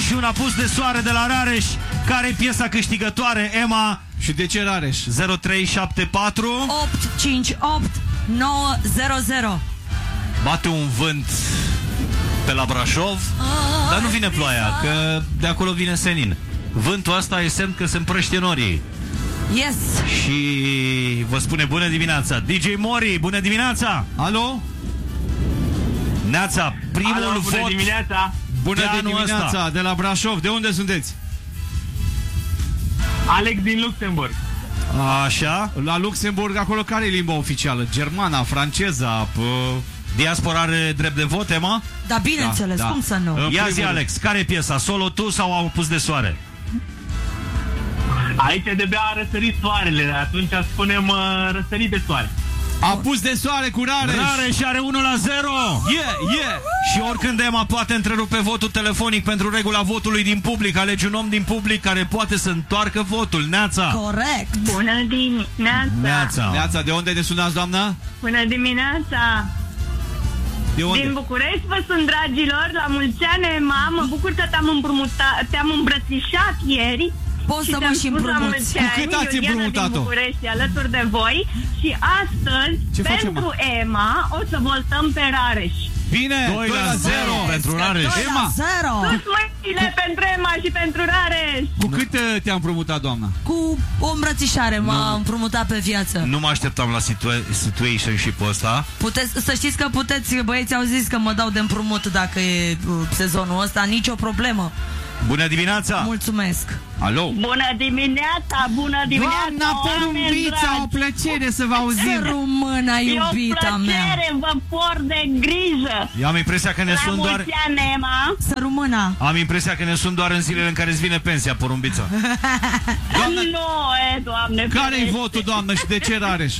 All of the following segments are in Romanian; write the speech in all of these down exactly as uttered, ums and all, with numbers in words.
și un apus de soare de la Rareș. Care e piesa câștigătoare, Emma? Și de ce Rareș? zero trei șapte patru opt cinci opt nouă zero zero. Bate un vânt pe la Brașov, dar nu vine ploaia, că de acolo vine senin. Vântul ăsta e semn că se împrăștie norii. Yes. Și vă spune bună dimineața D J Mori, bună dimineața. Alo? Neața, primul Alo, bună vot dimineața. Bună de de dimineața dimineața, de la Brașov. De unde sunteți? Alex din Luxemburg. Așa. La Luxemburg, acolo care e limba oficială? Germana, franceza, p- Diaspora are drept de vot, Emma? Da, bineînțeles, Da, da. cum să nu? În Ia zi, primul Alex, care e piesa? Solo tu sau au pus de soare? Aici de-abia a răsărit soarele. Atunci spunem uh, răsărit de soare. A pus de soare cu Rareș. Rareș are unu la zero. Yeah, yeah. Și oricând Emma poate întrerupe votul telefonic pentru regula votului din public. Alegi un om din public care poate să întoarcă votul. Neața. Corect. Bună dimineața! Neața. Neața, de unde ne sunați, doamna? Bună dimineața! De unde? Din București vă sunt, dragilor, la mulți ani, Emma. Mă bucur că te-am îmbrumutat, te-am îmbrățișat ieri. Poți și să mă te-am și spus la împrumuți. mulți Cu ani, cât ați Iuliana împrumutat-o? din București, alături de voi. Și astăzi, Ce facem, pentru Emma, o să voltăm pe Rareș. Bine, doi la zero pentru Rareș. doi la Emma, zero. Sus mâinile pentru Emma și pentru Rareș. cu cât uh, te-am împrumutat, doamna? Cu o îmbrățișare m-a împrumutat pe viață. Nu mă așteptam la situa- situationship-ul ăsta. Puteți, să știți că puteți, băieții au zis că mă dau de împrumut dacă e uh, sezonul ăsta, nicio problemă. Bună dimineața. Mulțumesc. Alo? Bună dimineața, bună dimineața, Doamna oameni Porumbița, o dragi. plăcere să vă auzim. Să rămână, E o iubita mea. plăcere, vă por de grijă. Eu am impresia că ne La sunt doar... mulți ani, Emma. Să rămână. Am impresia că ne sunt doar în zilele în care îți vine pensia, porumbița. Doamna, Nu, e, Doamne, care-i ferește. votul, doamnă, și de ce Rareș?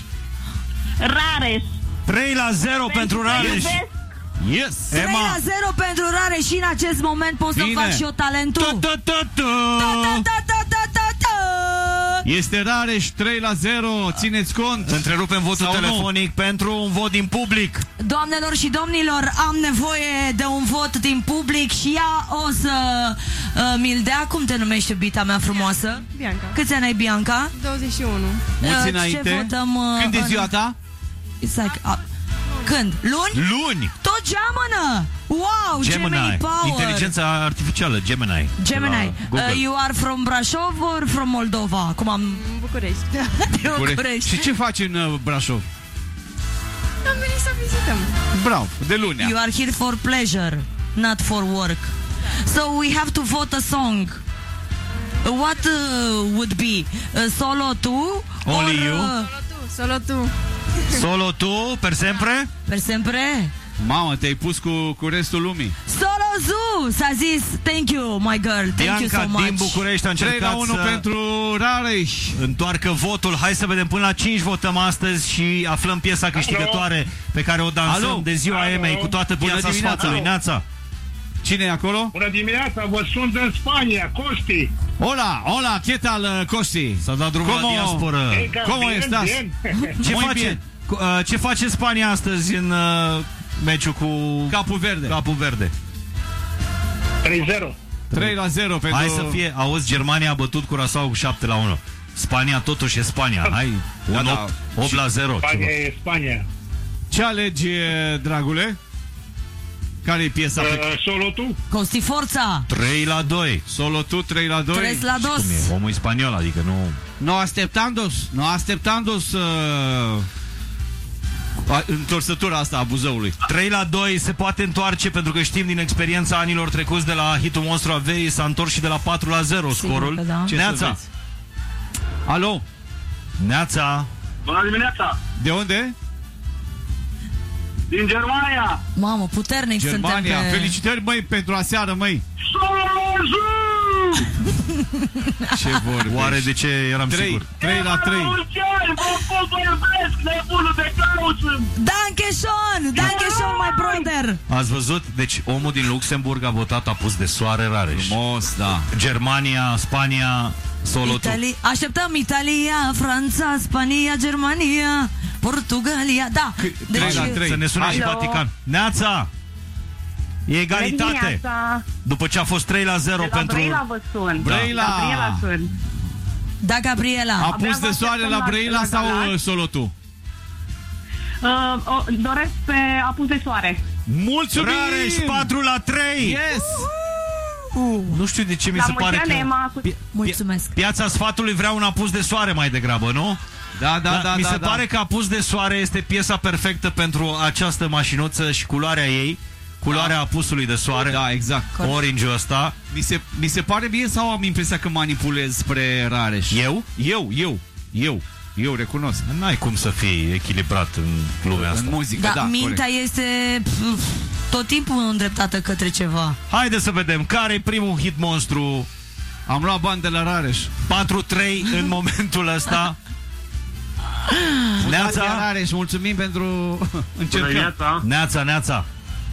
Rareș. trei la zero pentru că Rareș. iubesc. Yes! trei la zero pentru Rareș și în acest moment pot să Bine. fac și eu talentul. Tu-tu-tu-tu. Ta-ta-ta-ta-ta-ta. Este Rareș, trei la zero, țineți cont. Întrerupem votul Sau nu? telefonic pentru un vot din public. Doamnelor și domnilor, am nevoie de un vot din public și ea o să uh, mi-l dea. Cum te numești, iubita mea frumoasă? Bianca. Câți ani ai, Bianca? douăzeci și unu. Mulți Uh, înainte. Ce votăm? Uh, Când e în- ziua ta? It's like, uh, când? Luni? Luni. Tot geamănă! Wow, Gemini, Gemini. Power! Inteligența artificială, Gemini. Gemini. La Uh, Google. you are from Brașov or from Moldova? Cum am... În București. De București. Și ce faci în uh, Brașov? Am venit să vizităm. Bravo, de lunea. You are here for pleasure, not for work. So we have to vote a song. What uh, would be? Uh, solo tu? Only or, you? Uh, Solo tu. Solo tu, per sempre? per sempre? Mamă, te-ai pus cu, cu restul lumii. Solo Zu! S-a zis, thank you, my girl, thank you Bianca so much. din București a trei la încercat unu să pentru Rareș. întoarcă votul. Hai să vedem, până la cinci votăm astăzi și aflăm piesa câștigătoare pe care o dansăm Alo? de ziua Alo? Emei cu toată Bună piața dimineața. sfatului. Neața. Cine e acolo? Bună dimineața, vă sunt în Spania, Costi. Hola, hola, ¿qué tal, uh, Costi? S-a dat drumul la Como- diasporă. Cum estás? Ce Muy face, bien. cu- uh, ce face Spania astăzi în uh, meciul cu Capul Verde. Capul Verde? trei zero. trei la zero pentru... Hai să fie, auzi, Germania a bătut Curaçao cu șapte la unu. Spania totuși e Spania. Hai, Da, un da. opt, opt la zero. Spania e Spania. Ce alegi, uh, dragule? Care e piesa pe... Uh, solo tu? Costi Forța! trei la doi. Solo tu, trei la doi. Tres la dos. Cum e? Omul e spaniol, adică nu... No așteptando-s, no așteptando-s uh, a- întorsătura asta a Buzăului. trei la doi se poate întoarce pentru că știm din experiența anilor trecuți de la hitul Monstru a Verii s-a întors și de la patru la zero scorul. că da. Ce să Neața. vezi? Alo, Neața. Bună dimineața, de unde? din Germania. Mamă, puternic Germania. suntem pe... Felicitări, măi, pentru aseară, măi. Ce vorbești? Oare de ce eram trei, sigur? trei la trei. Danke schön! Danke schön, my brother! Ați văzut? Deci omul din Luxemburg a votat, a pus de soare Rareș. Frumos, da. Germania, Spania, solo tu. Itali... Așteptăm Italia, Franța, Spania, Germania, Portugalia. Da, trei deci... la trei. Să ne sune Hai. și Vatican. Neața! E egalitate. Dimineața. După ce a fost trei la zero De la pentru... Brăila vă sun. Brăila. Gabriela sun. Da, Gabriela. Apus Abia de vă soare așteptăm la la- Brăila la sau Galați. uh, solo tu? Uh, o, doresc pe Apus de soare. Mulțumim! Rareș patru la trei. Yes! Nu știu de ce mi La se pare mulți ani, că... Emma, cu... Mulțumesc. Piața Sfatului vrea un apus de soare mai degrabă, nu? Da, da, Dar da, mi da, se da. pare că apus de soare este piesa perfectă pentru această mașinuță și culoarea ei, culoarea Da. apusului de soare, Da, exact. orange-ul ăsta. Mi se, mi se pare bine sau am impresia că manipulez spre Rareș? Eu? Eu, eu, eu, eu recunosc. N-ai cum să fii echilibrat în lumea asta. În muzică, Da, da, mintea corect. este pf, tot timpul îndreptată către ceva. Haide să vedem care e primul hit monstru. Am luat bani de la Rareș. patru trei în momentul ăsta. Fundația Neața, Rareș, mulțumim pentru încercare. Bunăiața. Neața, Neața.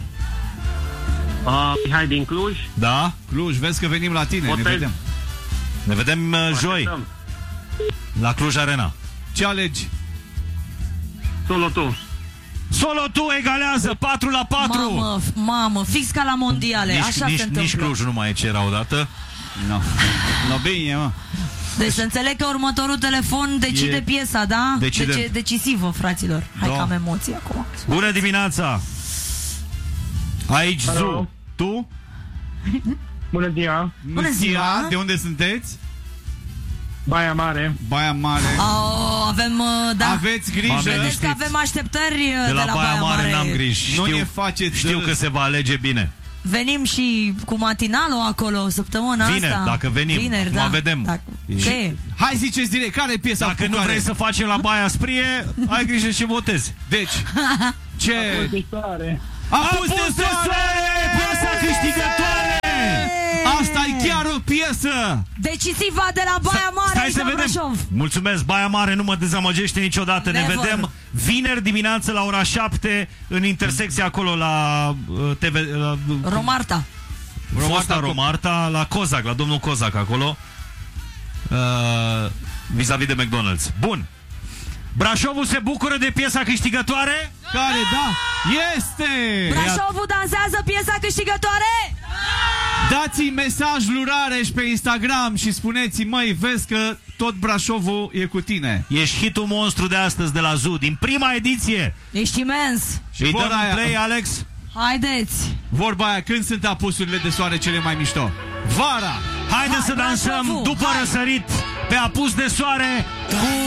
Uh, Mihai din Cluj. Da? Cluj, vezi că venim la tine, Hotel. ne vedem. Ne vedem uh, joi Așteptăm. la Cluj Arena. Ce alegi? Solo tu. Solo tu egalează patru la patru. Mamă, f- mamă, fix ca la mondiale. Nici, Așa nici, se întâmplă. nici Cluj nu mai e ce era odată. No. No, bine, mă. Deci să înțeleg că următorul telefon decide E- piesa, da? Decidem. Deci e decisivă, fraților. Hai Da. că am emoții acum. Bună dimineața! Aici Zu. Tu? Bună ziua. Bună ziua! De unde sunteți? Baia Mare. Baia Mare. Oh, avem, uh, da. Aveți grijă. Avem Vedeți niște- că avem așteptări uh, De la, Baia Mare n-am griji. Nu Știu, ne faceți știu râs. că se va alege bine. Venim și cu matinalul acolo săptămâna Vineri, asta. dacă venim. Vineri, Acum da. vedem. Dacă, Și- ce e? Hai ziceți direct, care e piesa Dacă cu nu care... vrei să facem la Baia Sprie, ai grijă și votezi. Deci, ce... Pictoare. Apus de Apus de soare! soare! Piesa câștigătoare! Asta e chiar o piesă! Decisiva de la Baia Mare Stai aici să la vedem. Brașov. Mulțumesc, Baia Mare nu mă dezamăgește niciodată. Ne Never. vedem vineri dimineață la ora șapte în intersecția acolo la uh, T V la, Romarta. Fosta Romarta, la Cozac, la domnul Cozac acolo, uh, vis-a-vis de McDonald's. Bun. Brașovul se bucură de piesa câștigătoare? Care, da, este! Brașovul dansează piesa câștigătoare? Dați-i mesaj lui Rareș pe Instagram și spuneți-i, măi, vezi că tot Brașovul e cu tine. Ești hitul monstru de astăzi de la Zoo, din prima ediție. Ești imens. Și îi dăm vorba un aia- play, Alex? Haideți. Vorba aia, când sunt apusurile de soare cele mai mișto? Vara! Haideți Hai, să dansăm Brașovul, după hai. răsărit pe apus de soare cu